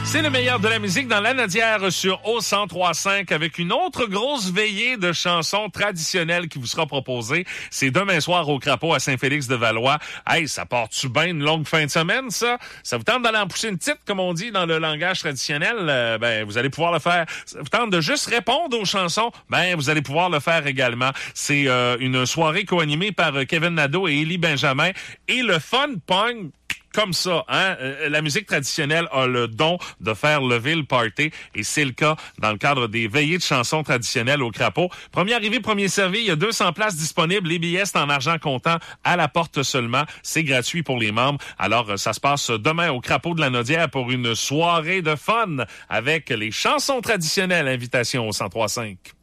C'est le meilleur de la musique dans la Nodière sur O1035 avec une autre grosse veillée de chansons traditionnelles qui vous sera proposée. C'est demain soir au Crapaud à Saint-Félix-de-Valois. Hey, ça part-tu bien une longue fin de semaine, ça? Ça vous tente d'aller en pousser une petite, comme on dit dans le langage traditionnel? Vous allez pouvoir le faire. Ça vous tente de juste répondre aux chansons? Vous allez pouvoir le faire également. C'est une soirée co-animée par Kevin Nadeau et Élie Benjamin. Et le fun pogne comme ça, hein? La musique traditionnelle a le don de faire lever le party et c'est le cas dans le cadre des veillées de chansons traditionnelles au Crapaud. Premier arrivé, premier servi, il y a 200 places disponibles. Les billets, c'est en argent comptant à la porte seulement. C'est gratuit pour les membres. Alors, ça se passe demain au Crapaud de la Nodière pour une soirée de fun avec les chansons traditionnelles. Invitation au 1035.